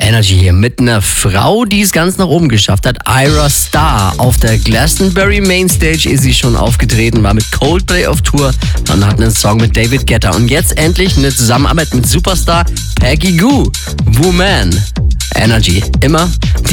Energy hier mit einer Frau, die es ganz nach oben geschafft hat. Ira Starr. Auf der Glastonbury Mainstage ist sie schon aufgetreten, war mit Coldplay auf Tour und hat einen Song mit David Guetta. Und jetzt endlich eine Zusammenarbeit mit Superstar Peggy Gou. Woman. Energy. Immer